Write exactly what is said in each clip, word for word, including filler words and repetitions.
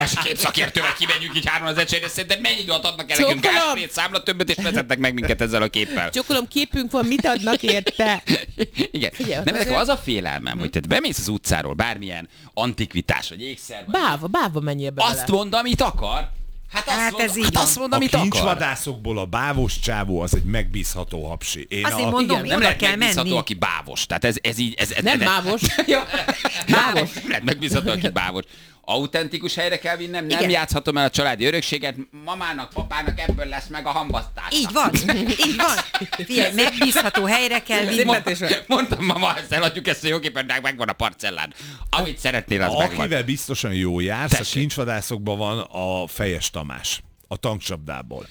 Képszakértővel kimegyünk így három az egységre, szerintem mennyi időt adnak el nekünk ásvét, számla többet, és vezetnek meg minket ezzel a képpel. Csokolom, képünk van, mit adnak érte? Igen. Figyelj, nem, nekem az a félelmem, hogy te bemész az utcáról, bármilyen antikvitás, vagy ékszer, vagy... Báva, báva menjél be Azt mond, amit akar. Hát azt, Hát mond, ez így hát van. azt mond, A amit akar. kincsvadászokból a bávos csávó az egy megbízható hapsi. Én Azért a... mondom, Igen, nem oda lehet kell megbízható, menni. aki bávos. Tehát ez, ez így... Ez, ez, Nem ez, bávos. Ja. Bávos. Nem lehet megbízható, aki bávos. Autentikus helyre kell vinnem, nem Igen. játszhatom el a családi örökséget, mamának, papának ebből lesz meg a hambasztás. Így van, így van. Figyelj, megbízható helyre kell vinni. Mondtam, mama, ezt eladjuk, ezt a jóképpen megvan a parcellán. Amit szeretnél, az megvan. Akivel biztosan jó jársz, Tessék. a kincsvadászokban van a Fejes Tamás, a tankcsapdából.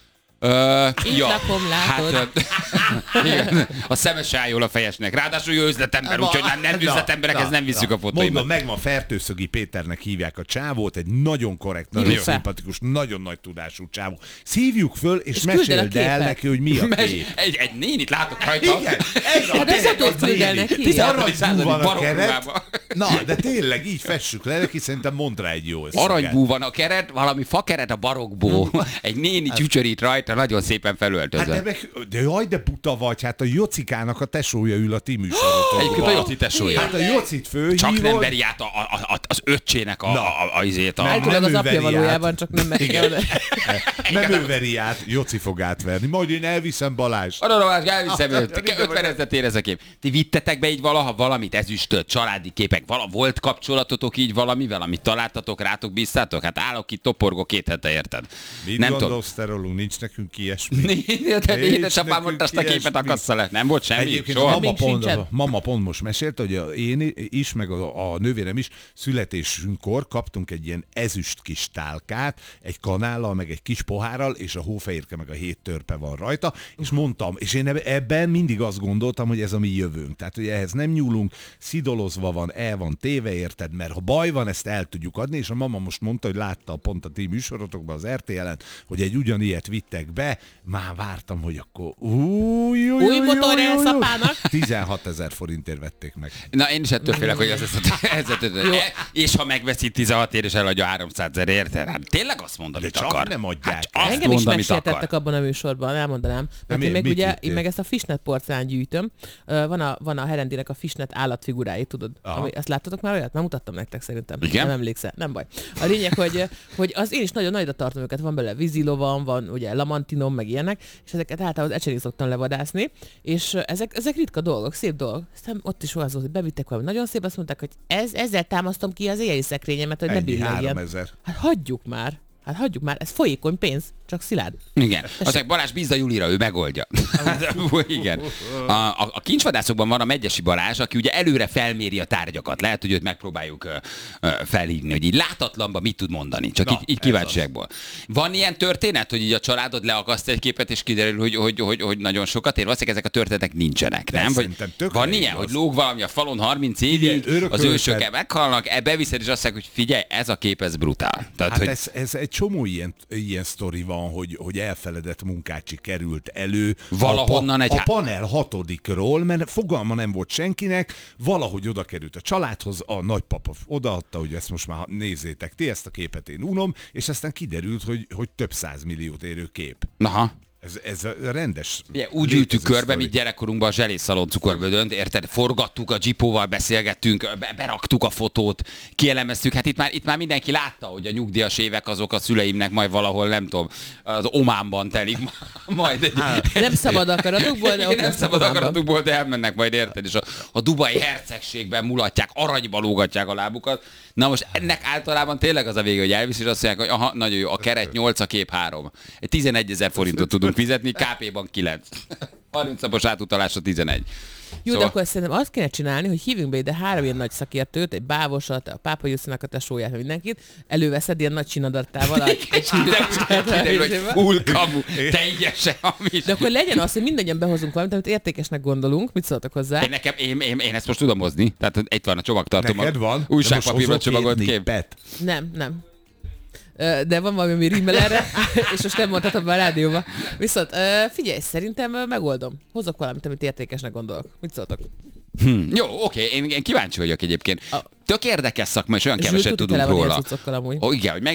Ö, Itt lakom, látod. Hát, ö, igen, a szemes áll jól a fejesnek. Ráadásul jó üzletember, úgyhogy nem, nem üzletemberekhez nem visszük a fotóimat. Mondom, megvan, Fertőszögi Péternek hívják a csávót, egy nagyon korrekt, nagyon Hívjuk fel. szimpatikus, nagyon nagy tudású csávó. Szívjuk föl, és, És küld el a meséld el képet. neki, hogy mi a Mes- kép. Egy, egy nénit látok rajta. Igen, ez a Hát ezt tényleg tudod az küldeni néni. neki. tizenharmadik Aranyból van századi a keret. barokkruhában. Na, de tényleg így fessük le neki, szerintem mond rá egy jó összeget. Aranybú van a keret, valami fakeret a barokból. Egy néni csücsörít rajta, nagyon szépen felöltözve. Hát de, meg, de jaj, de buta vagy, hát a Jocikának a tesója ül a ti műsorotokban. Egyébként a Joci tesója. Hát a Jocit főhívod. Csak nem veri át a, a, a, az öccsének a, Na. a, a, a, izét. A, Nem, Eltúlag az ő apja veri valójában, át. csak nem megy oda. Nem ő veri át, Joci fog átverni. Majd én elviszem Balázs. Arra Balázs, elviszem Ah, őt. igen, ötven ezret ér ez a kép. Ti vittetek be így valaha valamit, ezüstöt, családi képek, vala, volt kapcsolatotok így valamivel, amit találtatok, rátok bíztátok? Hát állok itt, toporgok két hete, érted? Mit Nem gondolsz te rólunk? Nincs nekünk ilyesmi. De Nincs édesapám nekünk mondta, azt a képet ilyesmi. akassza le. Nem volt semmi? Egyébként a Soha? mama Még pont, sincsen. a mama pont most mesélte, hogy a, én is, meg a, a nővérem is születésünkkor kaptunk egy ilyen ezüst kis tálkát, egy kanállal, meg egy kis pohárral, és a hófehérke meg a hét törpe van rajta, és mondtam, és én ebben mindig azt gondoltam, hogy ez a mi jövőnk. Tehát, hogy ehhez nem nyúlunk, szidolozva van, el van téve, érted, mert ha baj van, ezt el tudjuk adni, és a mama most mondta, hogy látta pont a ti műsorotokban, az er té el-en, hogy egy ugyanilyet vittek be, már vártam, hogy akkor új, új, Új motor elszapának. tizenhatezer forintért vették meg. Na én is ettől félek, hogy ez, ez, ez, ez, ez és ha megveszi tizenhat ér és eladja háromszázezer, érted? Hát tényleg azt mond, amit csak akar. nem adják Hát, el. azt Engem is mond, amit megsértettek akar. abban a műsorban, elmondanám. Mert mi- én meg mit ugye, vittél? én meg ezt a fishnet porcelán gyűjtöm. Ö, Van a, van a Herendinek a fishnet állatfiguráit, tudod? Ami, ezt láttatok már olyat? Már mutattam nektek szerintem. Igen? Nem emlékszel, nem baj. A lényeg, hogy, hogy az én is nagyon nagyra tartom őket. Van belőle vízilovam, van ugye lamantinom, meg ilyenek, és ezeket általában az ecserén szoktam levadászni, és ezek, ezek ritka dolgok, szép dolgok. Aztán ott is olyan volt, hogy bevittek valami nagyon szép, azt mondták, hogy ez, ezzel támasztom ki az éjjeli szekrényemet, hogy ne Ennyi, billegjen. háromezer. Hát hagyjuk már. Hát hagyjuk már, ez folyékony pénz, csak szilárd. Igen. Aztán Balázs, bízd a Julira, ő megoldja. Igen. A, a, a kincsvadászokban van a Megyesi Balázs, aki ugye előre felméri a tárgyakat. Lehet, hogy őt megpróbáljuk ö, ö, felhívni, hogy így látatlanban mit tud mondani. Csak Na, így, így ez kíváncsiakból. Van ilyen történet, hogy így a családod leakaszt egy képet, és kiderül, hogy, hogy, hogy, hogy nagyon sokat ér? Valószínűleg ezek a történetek nincsenek, De nem? Vagy szerintem tökre van ilyen, igaz. hogy lóg valami a falon harminc Igen, évig, örökölted. az ősök meghalnak, e beviszed, és azt mondják, hogy figyelj, ez a kép, ez brutál. Tehát, Hát hogy... ez, ez egy csomó ilyen, ilyen sztori van, hogy, hogy elfeledett munkácsi került elő. Valahonnan a, egy A há- panel hatodikról, mert fogalma nem volt senkinek, valahogy oda került a családhoz, a nagypapa odaadta, hogy ezt most már nézzétek ti, ezt a képet én unom, és aztán kiderült, hogy, hogy több százmilliót érő kép. Aha. Ez, ez a rendes... Ugye, úgy létező ültük körbe, sztori. mint gyerekkorunkban a zselészalon cukorbödönt, érted? Forgattuk a Jeepóval, beszélgettünk, be, beraktuk a fotót, kielemeztük. Hát itt már, itt már mindenki látta, hogy a nyugdíjas évek azok a szüleimnek majd valahol, nem tudom, az Ománban telik majd. Egy, Nem szabad akaratokból, de ott nem lesz szabad Ománban. akaratukból, de elmennek majd, érted? És a, a dubai hercegségben mulatják, aranyba lógatják a lábukat. Na most ennek általában tényleg az a vége, hogy elvisz, és azt mondják, hogy aha, nagyon jó, a keret nyolc, a kép három. Egy tizenegyezer forintot tudunk fizetni, ká pé-ban kilenc. harminc napos átutalásra tizenegy. Jó, szóval... de akkor szerintem azt kéne csinálni, hogy hívjunk be ide három ilyen nagy szakértőt, egy bávosat, a Pápa Jusszinak a tesóját, mindenkit, előveszed ilyen nagy csinadattával. A... Kiderül, hogy full kamu, teljesen hamis. De akkor legyen az, hogy mindannyian behozunk valamit, amit értékesnek gondolunk. Mit szóltak hozzá? Én, nekem, én, én, én ezt most tudom hozni. Tehát itt van a csomagtartó. Neked van? Újságpapírban csomagolt kép. Pet. Nem, nem. Ö, De van valami, ami rímel erre, és most nem mondhatom be a rádióba. Viszont ö, figyelj, szerintem ö, megoldom. Hozok valamit, amit értékesnek gondolok. Mit szóltok? Hm. Jó, oké, én, én kíváncsi vagyok egyébként. A- Tök érdekes szakma, és olyan Zsül keveset tuti tudunk tele van ilyen róla. cuccokkal amúgy. Ó, igen, hogy